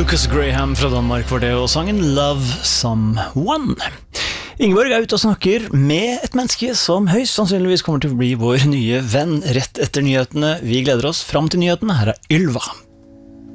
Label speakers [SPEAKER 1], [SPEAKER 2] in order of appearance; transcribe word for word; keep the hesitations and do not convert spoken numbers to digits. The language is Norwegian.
[SPEAKER 1] Lucas Graham fra Danmark var det, og sangen Love Someone. Ingeborg er ute og snakker med et menneske som høyst sannsynligvis kommer til å bli vår nye venn rett etter nyhetene. Vi gleder oss fram til nyhetene. Her er Ylva.